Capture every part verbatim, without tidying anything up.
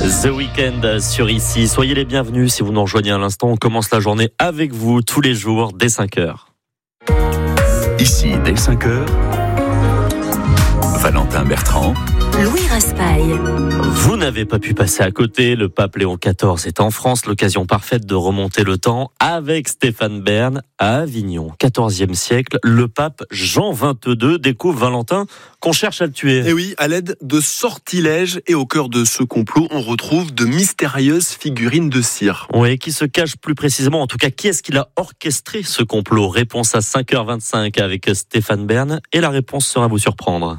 The Weeknd sur Ici. Soyez les bienvenus si vous nous rejoignez à l'instant. On commence la journée avec vous tous les jours dès cinq heures. Ici, dès cinq heures, Valentin Bertrand. Louis Raspail. Vous n'avez pas pu passer à côté. Le pape Léon quatorze est en France. L'occasion parfaite de remonter le temps avec Stéphane Bern à Avignon. quatorzième siècle, le pape Jean vingt-deux découvre, Valentin, qu'on cherche à le tuer. Et oui, à l'aide de sortilèges et au cœur de ce complot, on retrouve de mystérieuses figurines de cire. Oui, qui se cache plus précisément, en tout cas, qui est-ce qui a orchestré ce complot? Réponse à cinq heures vingt-cinq avec Stéphane Bern et la réponse sera vous surprendre.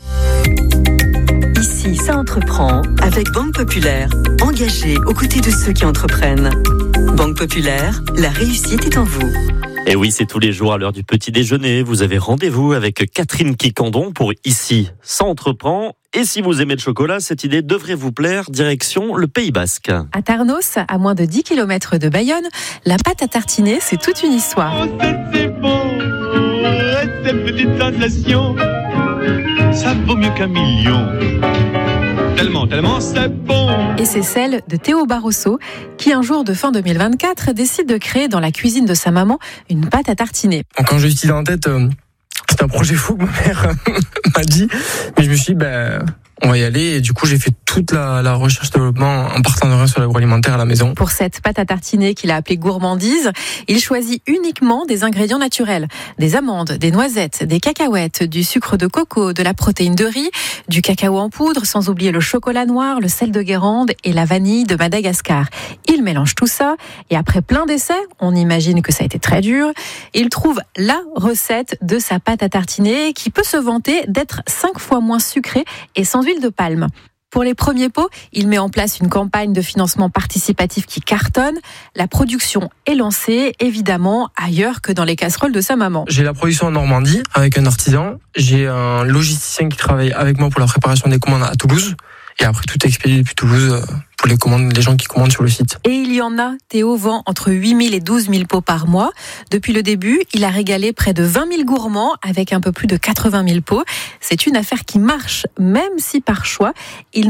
Ici, ça entreprend avec Banque Populaire, engagée aux côtés de ceux qui entreprennent. Banque Populaire, la réussite est en vous. Et oui, c'est tous les jours à l'heure du petit déjeuner. Vous avez rendez-vous avec Catherine Quicandon pour Ici, ça entreprend. Et si vous aimez le chocolat, cette idée devrait vous plaire. Direction le Pays Basque. À Tarnos, à moins de dix kilomètres de Bayonne, la pâte à tartiner, c'est toute une histoire. Oh, c'est bon, cette petite sensation, ça vaut mieux qu'un million. Tellement, tellement c'est bon. Et c'est celle de Théo Barroso, qui un jour de fin deux mille vingt-quatre décide de créer dans la cuisine de sa maman une pâte à tartiner. Quand j'ai eu cette idée en tête, euh, c'était un projet fou que ma mère m'a dit, mais je me suis dit, ben, on va y aller. Et du coup, j'ai fait toute la, la recherche-développement en partenariat sur l'agroalimentaire à la maison. Pour cette pâte à tartiner qu'il a appelée gourmandise, il choisit uniquement des ingrédients naturels. Des amandes, des noisettes, des cacahuètes, du sucre de coco, de la protéine de riz, du cacao en poudre, sans oublier le chocolat noir, le sel de Guérande et la vanille de Madagascar. Il mélange tout ça et après plein d'essais, on imagine que ça a été très dur, il trouve la recette de sa pâte à tartiner qui peut se vanter d'être cinq fois moins sucrée et sans huile de palme. Pour les premiers pots, il met en place une campagne de financement participatif qui cartonne. La production est lancée, évidemment, ailleurs que dans les casseroles de sa maman. J'ai la production en Normandie avec un artisan. J'ai un logisticien qui travaille avec moi pour la préparation des commandes à Toulouse. Et après, tout est expédié depuis Toulouse pour les commandes, les gens qui commandent sur le site. Et il y en a. Théo vend entre huit mille et douze mille pots par mois. Depuis le début, il a régalé près de vingt mille gourmands avec un peu plus de quatre-vingt mille pots. C'est une affaire qui marche, même si par choix, il